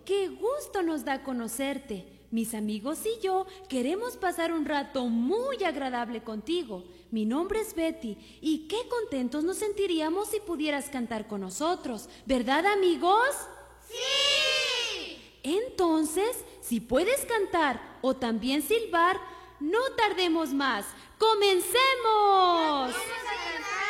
qué gusto nos da conocerte. Mis amigos y yo queremos pasar un rato muy agradable contigo. Mi nombre es Betty y qué contentos nos sentiríamos si pudieras cantar con nosotros. ¿Verdad, amigos? ¡Sí! Entonces, si puedes cantar o también silbar, no tardemos más. ¡Comencemos! ¡Vamos a cantar!